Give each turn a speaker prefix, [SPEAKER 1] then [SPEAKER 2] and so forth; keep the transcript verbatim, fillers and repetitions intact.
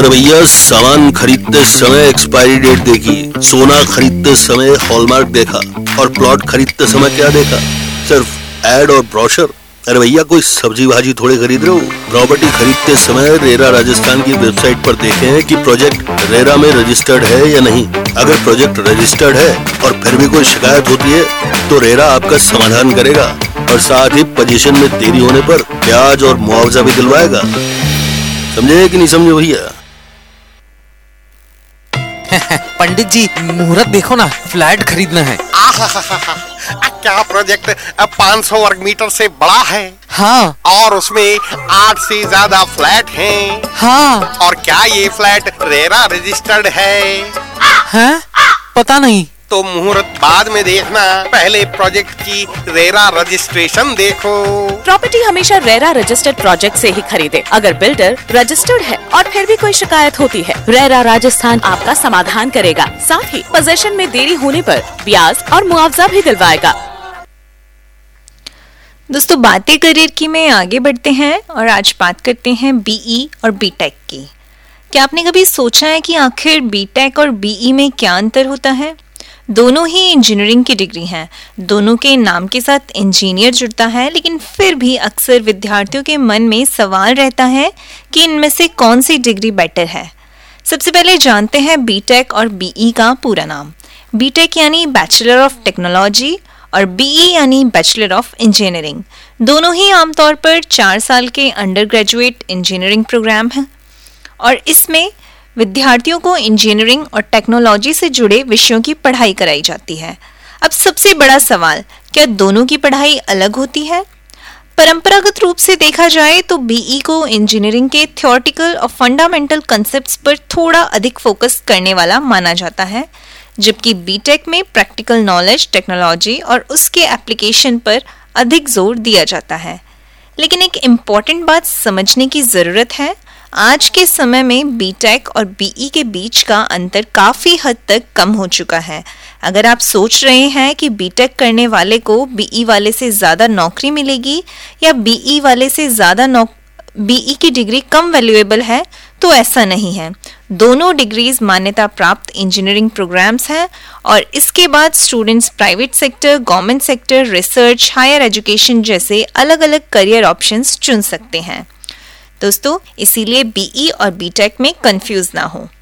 [SPEAKER 1] अरे भैया, सामान खरीदते समय एक्सपायरी डेट देखी, सोना खरीदते समय हॉलमार्क देखा और प्लॉट खरीदते समय क्या देखा? सिर्फ एड और ब्रोशर। अरे भैया, कोई सब्जी भाजी थोड़े खरीद रहे हो। प्रॉपर्टी खरीदते समय रेरा राजस्थान की वेबसाइट पर देखें कि प्रोजेक्ट रेरा में रजिस्टर्ड है या नहीं। अगर प्रोजेक्ट रजिस्टर्ड है और फिर भी कोई शिकायत होती है तो रेरा आपका समाधान करेगा और साथ ही पोजीशन में देरी होने पर ब्याज और मुआवजा भी दिलवाएगा। समझे कि नहीं समझे भैया?
[SPEAKER 2] पंडित जी, मुहूर्त देखो ना, फ्लैट खरीदना है।
[SPEAKER 3] क्या प्रोजेक्ट पाँच सौ वर्ग मीटर से बड़ा है?
[SPEAKER 2] हाँ।
[SPEAKER 3] और उसमें आठ से ज्यादा फ्लैट हैं।
[SPEAKER 2] हाँ।
[SPEAKER 3] और क्या ये फ्लैट रेरा रजिस्टर्ड है?
[SPEAKER 2] हैं? पता नहीं।
[SPEAKER 3] तो मुहूर्त बाद में देखना, पहले प्रोजेक्ट की रेरा रजिस्ट्रेशन देखो।
[SPEAKER 4] प्रॉपर्टी हमेशा रेरा रजिस्टर्ड प्रोजेक्ट से ही खरीदे। अगर बिल्डर रजिस्टर्ड है और फिर भी कोई शिकायत होती है, रेरा राजस्थान आपका समाधान करेगा। साथ ही पोजीशन में देरी होने पर ब्याज और मुआवजा भी दिलवाएगा।
[SPEAKER 5] दोस्तों, बातें करियर की में आगे बढ़ते हैं और आज बात करते हैं बीई और बीटेक की। क्या आपने कभी सोचा है कि आखिर बीटेक और बीई में क्या अंतर होता है? दोनों ही इंजीनियरिंग की डिग्री हैं, दोनों के नाम के साथ इंजीनियर जुड़ता है, लेकिन फिर भी अक्सर विद्यार्थियों के मन में सवाल रहता है कि इनमें से कौन सी डिग्री बेटर है। सबसे पहले जानते हैं बीटेक और बीई का पूरा नाम। बीटेक यानी बैचलर ऑफ टेक्नोलॉजी और बीई यानी बैचलर ऑफ इंजीनियरिंग। दोनों ही आमतौर पर चार साल के अंडर ग्रेजुएट इंजीनियरिंग प्रोग्राम हैं और इसमें विद्यार्थियों को इंजीनियरिंग और टेक्नोलॉजी से जुड़े विषयों की पढ़ाई कराई जाती है। अब सबसे बड़ा सवाल, क्या दोनों की पढ़ाई अलग होती है? परंपरागत रूप से देखा जाए तो बीई को इंजीनियरिंग के थ्योरेटिकल और फंडामेंटल कॉन्सेप्ट्स पर थोड़ा अधिक फोकस करने वाला माना जाता है, जबकि बीटेक में प्रैक्टिकल नॉलेज, टेक्नोलॉजी और उसके एप्लीकेशन पर अधिक जोर दिया जाता है। लेकिन एक इम्पॉर्टेंट बात समझने की ज़रूरत है, आज के समय में बीटेक और बीई के बीच का अंतर काफ़ी हद तक कम हो चुका है। अगर आप सोच रहे हैं कि बीटेक करने वाले को बीई वाले से ज़्यादा नौकरी मिलेगी या बीई वाले से ज़्यादा नौ बीई की डिग्री कम वैल्यूएबल है, तो ऐसा नहीं है। दोनों डिग्रीज मान्यता प्राप्त इंजीनियरिंग प्रोग्राम्स हैं और इसके बाद students private sector, government sector, research, higher education जैसे अलग अलग करियर ऑप्शंस चुन सकते हैं। दोस्तों, इसीलिए बीई और बीटेक में कंफ्यूज ना हो।